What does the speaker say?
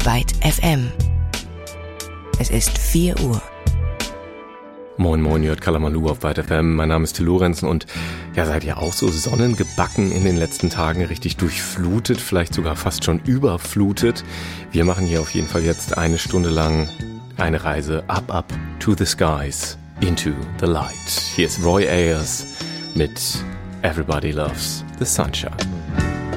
Byte FM. Es ist 4 Uhr. Moin Moin, ihr hört Kalamaloo auf Byte FM. Mein Name ist Till Lorenzen und ja, seid ihr auch so sonnengebacken in den letzten Tagen, richtig durchflutet, vielleicht sogar fast schon überflutet? Wir machen hier auf jeden Fall jetzt eine Stunde lang eine Reise up to the skies, into the light. Hier ist Roy Ayers mit Everybody Loves the Sunshine.